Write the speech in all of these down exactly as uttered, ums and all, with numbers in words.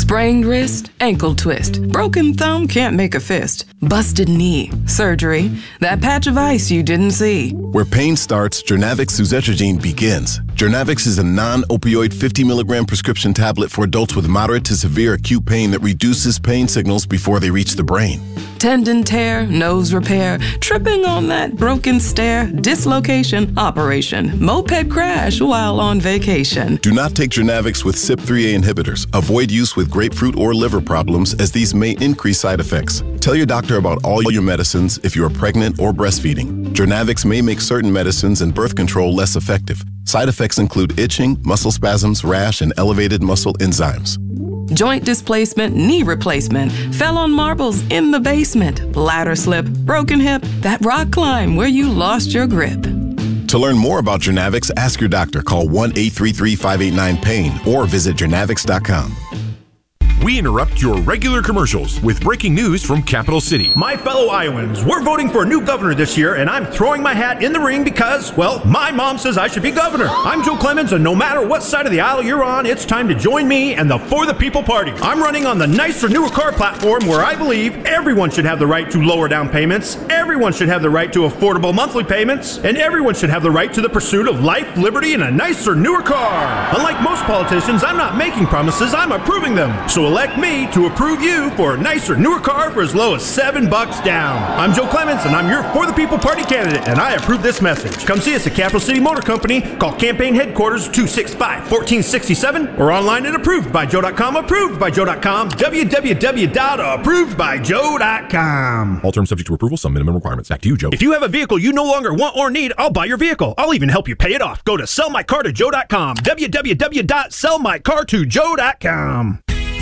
Sprained wrist, ankle twist. Broken thumb can't make a fist. Busted knee, surgery. That patch of ice you didn't see. Where pain starts, Journavx suzetrigine begins. Journavx is a non-opioid fifty milligram prescription tablet for adults with moderate to severe acute pain that reduces pain signals before they reach the brain. Tendon tear, nose repair, tripping on that broken stair, dislocation, operation, moped crash while on vacation. Do not take Journavx with C Y P three A inhibitors. Avoid use with grapefruit or liver problems, as these may increase side effects. Tell your doctor about all your medicines if you are pregnant or breastfeeding. Journavx may make certain medicines and birth control less effective. Side effects include itching, muscle spasms, rash, and elevated muscle enzymes. Joint displacement, knee replacement, fell on marbles in the basement, ladder slip, broken hip, that rock climb where you lost your grip. To learn more about Journavx, ask your doctor. Call one eight three three, five eight nine, pain or visit journavx dot com. We interrupt your regular commercials with breaking news from Capital City. My fellow Iowans, we're voting for a new governor this year, and I'm throwing my hat in the ring because, well, my mom says I should be governor. I'm Joe Clemens, and no matter what side of the aisle you're on, it's time to join me and the For the People Party. I'm running on the nicer, newer car platform where I believe everyone should have the right to lower down payments, everyone should have the right to affordable monthly payments, and everyone should have the right to the pursuit of life, liberty, and a nicer, newer car. Unlike most politicians, I'm not making promises, I'm approving them. So elect me to approve you for a nicer, newer car for as low as seven bucks down. I'm Joe Clemens, and I'm your For the People Party candidate, and I approve this message. Come see us at Capital City Motor Company. Call campaign headquarters two six five, one four six seven or online at approved by joe dot com. approved by joe dot com. w w w dot approved by joe dot com. All terms subject to approval, some minimum requirements. Back to you, Joe. If you have a vehicle you no longer want or need, I'll buy your vehicle. I'll even help you pay it off. Go to sell my car to joe dot com. w w w dot sell my car to joe dot com.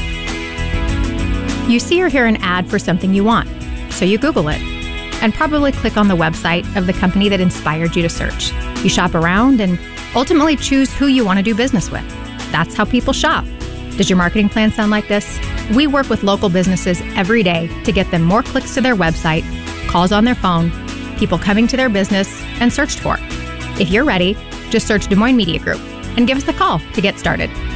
You see or hear an ad for something you want, so you Google it and probably click on the website of the company that inspired you to search. You shop around and ultimately choose who you want to do business with. That's how people shop. Does your marketing plan sound like this? We work with local businesses every day to get them more clicks to their website, calls on their phone, people coming to their business, and searched for. If you're ready, just search Des Moines Media Group and give us a call to get started.